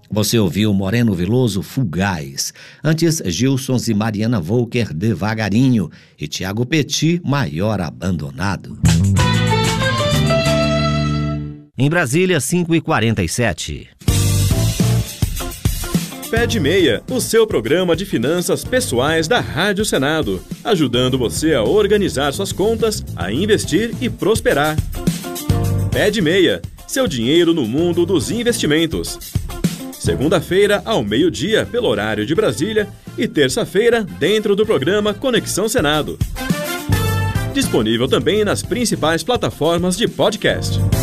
Você ouviu Moreno Veloso, Fugaz. Antes, Gilsons e Mariana Volker, Devagarinho. E Thiago Petit, Maior Abandonado. Em Brasília, 5h47. Pé de Meia, o seu programa de finanças pessoais da Rádio Senado, ajudando você a organizar suas contas, a investir e prosperar. Pé de Meia, seu dinheiro no mundo dos investimentos. Segunda-feira, ao meio-dia, pelo horário de Brasília, e terça-feira, dentro do programa Conexão Senado. Disponível também nas principais plataformas de podcast.